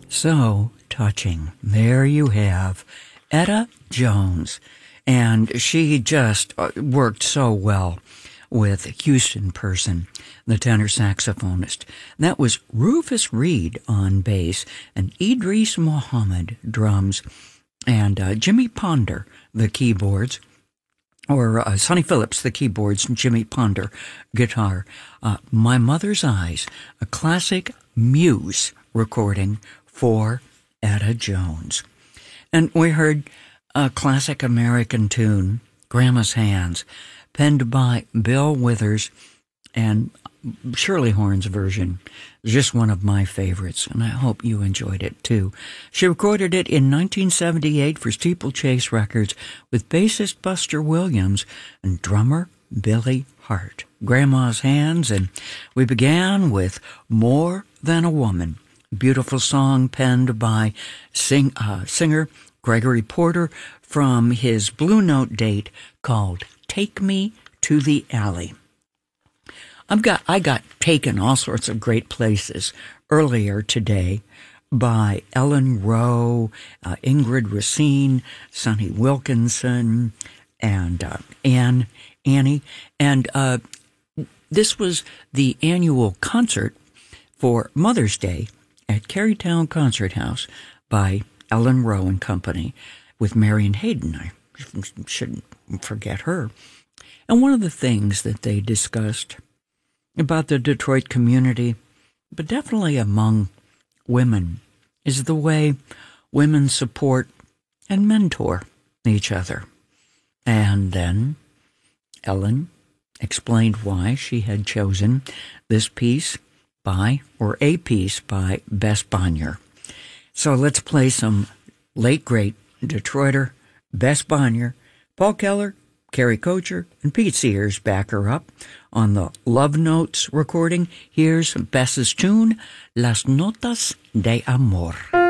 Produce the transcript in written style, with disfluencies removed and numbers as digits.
So touching. There you have Etta Jones. And she just worked so well with Houston Person, the tenor saxophonist. That was Rufus Reed on bass and Idris Muhammad drums and Jimmy Ponder, the keyboards, or Sonny Phillips, the keyboards, and Jimmy Ponder, guitar. My Mother's Eyes, a classic Muse recording for Etta Jones. And we heard a classic American tune, Grandma's Hands, penned by Bill Withers, and Shirley Horn's version is just one of my favorites, and I hope you enjoyed it too. She recorded it in 1978 for Steeplechase Records with bassist Buster Williams and drummer Billy Hart. Grandma's Hands, and we began with More Than a Woman, a beautiful song penned by singer Gregory Porter from his Blue Note date called Take Me to the Alley. I got taken all sorts of great places earlier today by Ellen Rowe, Ingrid Racine, Sonny Wilkinson, and Annie. And this was the annual concert for Mother's Day at Carytown Concert House by Ellen Rowe and Company with Marion Hayden. I shouldn't forget her. And one of the things that they discussed about the Detroit community, but definitely among women, is the way women support and mentor each other. And then Ellen explained why she had chosen this piece by Bess Bonnier. So let's play some late great Detroiter, Bess Bonnier, Paul Keller, Kerry Kocher, and Pete Sears back her up on the Love Notes recording. Here's Bess's tune, Las Notas de Amor.